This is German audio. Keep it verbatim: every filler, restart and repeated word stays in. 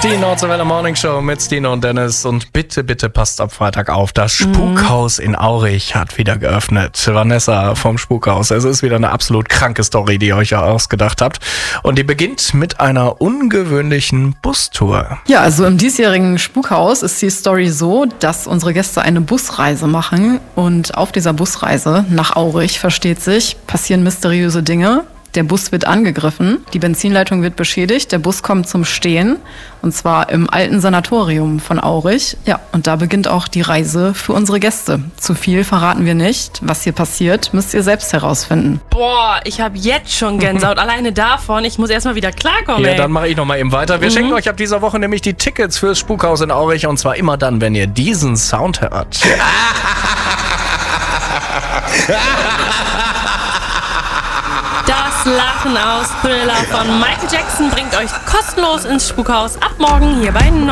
Die Nordseewelle Morning Show mit Stino und Dennis. Und bitte, bitte passt ab Freitag auf. Das Spukhaus in Aurich hat wieder geöffnet. Vanessa vom Spukhaus. Es ist wieder eine absolut kranke Story, die ihr euch ja ausgedacht habt. Und die beginnt mit einer ungewöhnlichen Bustour. Ja, also im diesjährigen Spukhaus ist die Story so, dass unsere Gäste eine Busreise machen. Und auf dieser Busreise nach Aurich, versteht sich, passieren mysteriöse Dinge. Der Bus wird angegriffen, die Benzinleitung wird beschädigt, der Bus kommt zum Stehen und zwar im alten Sanatorium von Aurich. Ja, und da beginnt auch die Reise für unsere Gäste. Zu viel verraten wir nicht. Was hier passiert, müsst ihr selbst herausfinden. Boah, ich habe jetzt schon Gänsehaut. Alleine davon, ich muss erstmal wieder klarkommen. Ja, ey. dann mache ich noch mal eben weiter. Wir Mhm. schenken euch ab dieser Woche nämlich die Tickets fürs Spukhaus in Aurich und zwar immer dann, wenn ihr diesen Sound hört. Das Lachen aus Thriller von Michael Jackson bringt euch kostenlos ins Spukhaus ab morgen hier bei